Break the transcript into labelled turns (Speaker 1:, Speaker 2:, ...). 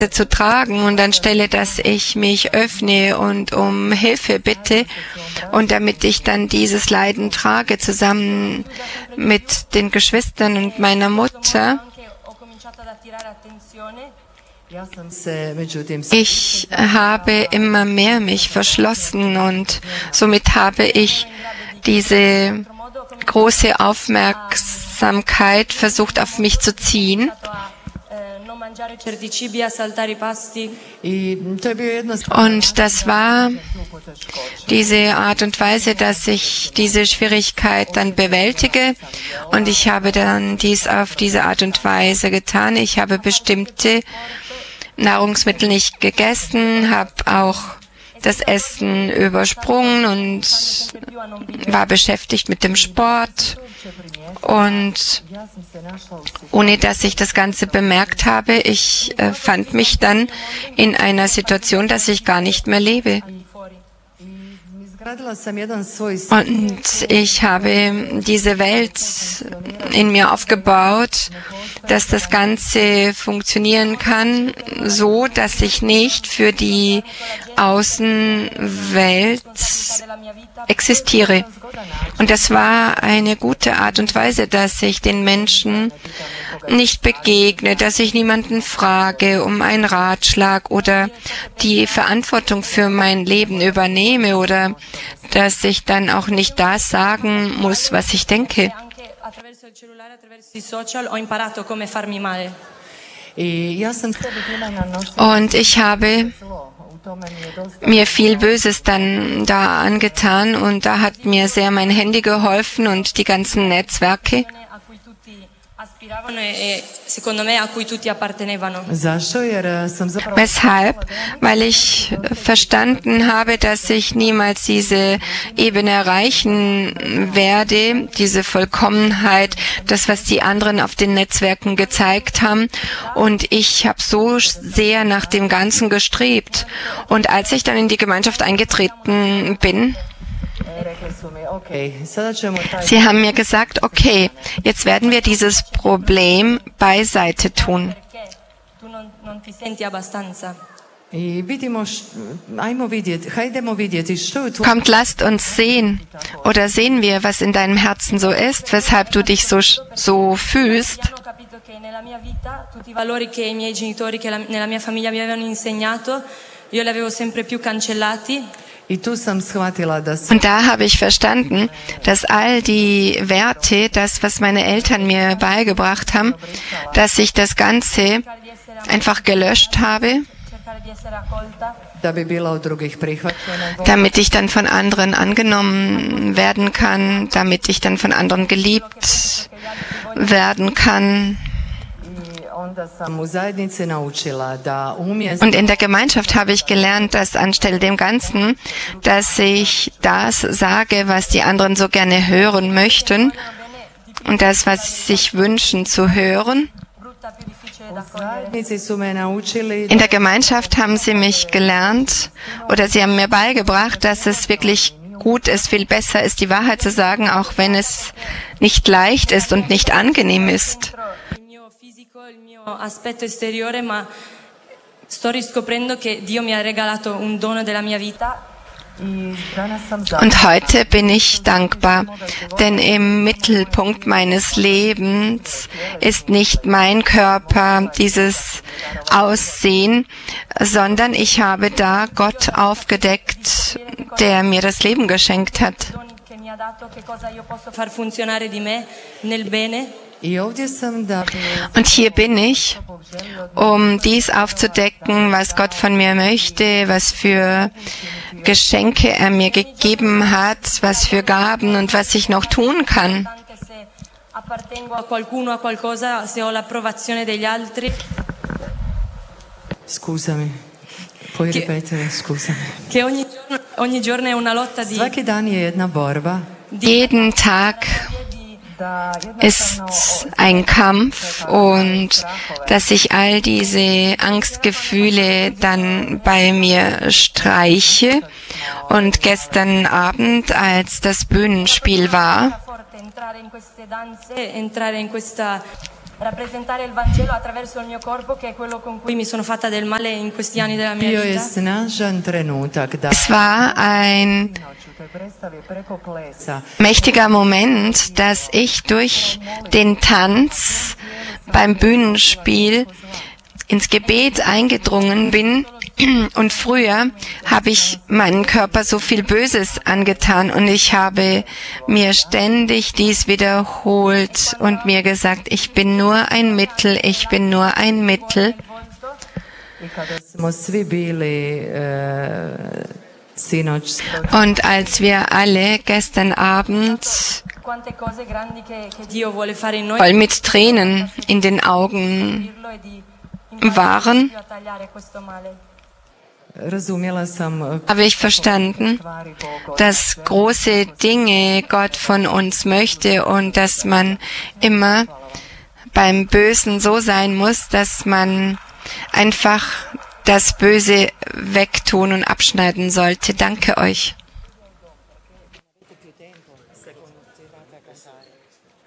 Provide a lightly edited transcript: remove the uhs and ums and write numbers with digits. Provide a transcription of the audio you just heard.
Speaker 1: zu tragen und anstelle, dass ich mich öffne und um Hilfe bitte und damit ich dann dieses Leiden trage zusammen mit den Geschwistern und meiner Mutter, ich habe immer mehr mich verschlossen und somit habe ich diese große Aufmerksamkeit versucht auf mich zu ziehen. Und das war diese Art und Weise, dass ich diese Schwierigkeit dann bewältige. Und ich habe dann dies auf diese Art und Weise getan. Ich habe bestimmte Nahrungsmittel nicht gegessen, habe auch das Essen übersprungen und war beschäftigt mit dem Sport. Und ohne dass ich das Ganze bemerkt habe, ich fand mich dann in einer Situation, dass ich gar nicht mehr lebe. Und ich habe diese Welt in mir aufgebaut, dass das Ganze funktionieren kann, so dass ich nicht für die Außenwelt existiere. Und das war eine gute Art und Weise, dass ich den Menschen nicht begegne, dass ich niemanden frage um einen Ratschlag oder die Verantwortung für mein Leben übernehme oder dass ich dann auch nicht das sagen muss, was ich denke. Und ich habe mir viel Böses dann da angetan und da hat mir sehr mein Handy geholfen und die ganzen Netzwerke. Weshalb? Weil ich verstanden habe, dass ich niemals diese Ebene erreichen werde, diese Vollkommenheit, das, was die anderen auf den Netzwerken gezeigt haben. Und ich habe so sehr nach dem Ganzen gestrebt. Und als ich dann in die Gemeinschaft eingetreten bin, Sie haben mir gesagt, okay, jetzt werden wir dieses Problem beiseite tun. Kommt, lasst uns sehen oder sehen wir, was in deinem Herzen so ist, weshalb du dich so fühlst. Und da habe ich verstanden, dass all die Werte, das, was meine Eltern mir beigebracht haben, dass ich das Ganze einfach gelöscht habe, damit ich dann von anderen angenommen werden kann, damit ich dann von anderen geliebt werden kann. Und in der Gemeinschaft habe ich gelernt, dass anstelle dem Ganzen, dass ich das sage, was die anderen so gerne hören möchten und das, was sie sich wünschen zu hören. In der Gemeinschaft haben sie mich gelernt oder sie haben mir beigebracht, dass es wirklich gut ist, viel besser ist, die Wahrheit zu sagen, auch wenn es nicht leicht ist und nicht angenehm ist. Aspetto esteriore, ma sto riscoprendo che Dio mi ha regalato un dono della mia vita. Und heute bin ich dankbar, denn im Mittelpunkt meines Lebens ist nicht mein Körper, dieses Aussehen, sondern ich habe da Gott aufgedeckt, der mir das Leben geschenkt hat. Und hier bin ich, um dies aufzudecken, was Gott von mir möchte, was für Geschenke er mir gegeben hat, was für Gaben und was ich noch tun kann.
Speaker 2: Scusami, puoi ripetere, scusami. Svaki dan je jedna borba.
Speaker 1: Jeden Tag ist ein Kampf und dass ich all diese Angstgefühle dann bei mir streiche. Und gestern Abend, als das Bühnenspiel war,
Speaker 2: Bio je snažan trenutak da
Speaker 1: Es war ein mächtiger Moment, dass ich durch den Tanz beim Bühnenspiel ins Gebet eingedrungen bin. Und früher habe ich meinen Körper so viel Böses angetan und ich habe mir ständig dies wiederholt und mir gesagt, ich bin nur ein Mittel, ich bin nur ein Mittel. Und als wir alle gestern Abend voll mit Tränen in den Augen waren, habe ich verstanden, dass große Dinge Gott von uns möchte und dass man immer beim Bösen so sein muss, dass man einfach das Böse wegtun und abschneiden sollte. Danke euch.